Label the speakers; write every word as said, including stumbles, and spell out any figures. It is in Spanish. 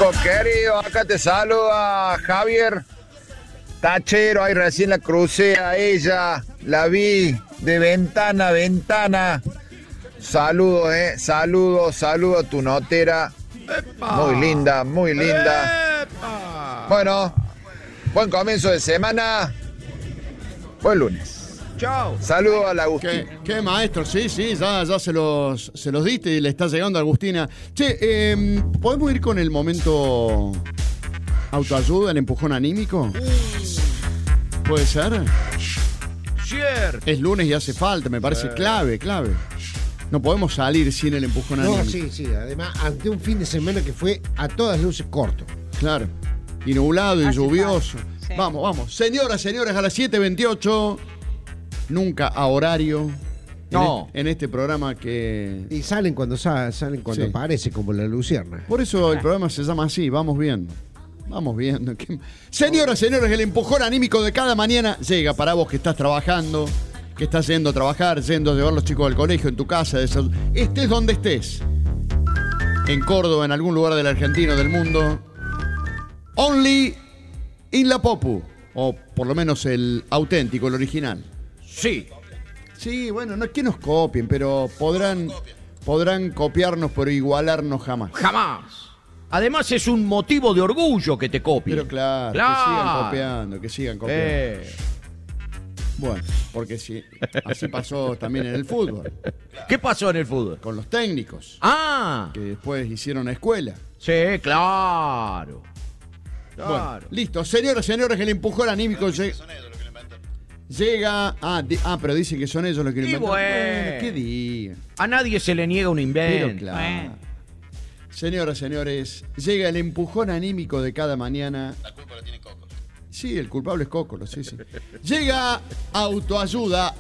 Speaker 1: Nico, querido, acá te saluda Javier Tachero, ahí recién la crucé a ella, la vi de ventana a ventana. Saludos, eh, saludos, saludos a tu notera.
Speaker 2: ¡Epa!
Speaker 1: Muy linda, muy linda.
Speaker 2: ¡Epa!
Speaker 1: Bueno, buen comienzo de semana. Buen lunes.
Speaker 2: Chao.
Speaker 1: Saludos a la Agustina.
Speaker 3: ¿Qué, qué maestro? Sí, sí, ya, ya se, los, se los diste y le está llegando a Agustina. Che, eh, ¿podemos ir con el momento autoayuda, el empujón anímico? ¿Puede ser?
Speaker 2: Cierto.
Speaker 3: Es lunes y hace falta, me parece clave, clave. No podemos salir sin el empujón anímico.
Speaker 4: No, sí, sí. Además, ante un fin de semana que fue a todas luces corto.
Speaker 3: Claro. Y nublado y
Speaker 5: Hace
Speaker 3: lluvioso.
Speaker 5: falta, sí.
Speaker 3: Vamos, vamos. Señoras, señores, a las siete veintiocho. Nunca a horario.
Speaker 2: No.
Speaker 3: En, en este programa que...
Speaker 4: Y salen cuando sa- salen cuando
Speaker 3: Sí.
Speaker 4: aparece, como la lucierna.
Speaker 3: Por eso el programa se llama así, vamos viendo. Vamos viendo. Señoras, señores, el empujón anímico de cada mañana llega para vos que estás trabajando, que estás yendo a trabajar, yendo a llevar a los chicos al colegio, en tu casa, desayun- estés donde estés. En Córdoba, en algún lugar de la Argentina o del mundo. Only in la Popu. O por lo menos el auténtico, el original.
Speaker 2: Sí.
Speaker 3: Sí, bueno, no es que nos copien, pero podrán, podrán copiarnos, pero igualarnos jamás.
Speaker 2: Jamás. Además es un motivo de orgullo que te copien.
Speaker 3: Pero claro,
Speaker 2: Claro.
Speaker 3: que sigan copiando, que sigan copiando.
Speaker 2: Eh.
Speaker 3: Bueno, porque sí, así pasó también en el fútbol,
Speaker 2: ¿Qué pasó en el fútbol?
Speaker 3: con los técnicos,
Speaker 2: Ah,
Speaker 3: que después hicieron escuela.
Speaker 2: sí, claro.
Speaker 3: Bueno,
Speaker 2: Claro.
Speaker 3: listo, señoras, señores, el empujón anímico llega... Llega... Ah, di- ah, pero dicen que son ellos los que lo
Speaker 2: Y
Speaker 3: inventaron.
Speaker 2: bueno.
Speaker 3: ¿Qué digan?
Speaker 2: A nadie se le niega un invento.
Speaker 3: Pero claro.
Speaker 5: Bueno.
Speaker 3: Señoras, señores, llega el empujón anímico de cada mañana. La culpa la tiene Coco. Sí, el culpable es Coco, sí, sí. Llega autoayuda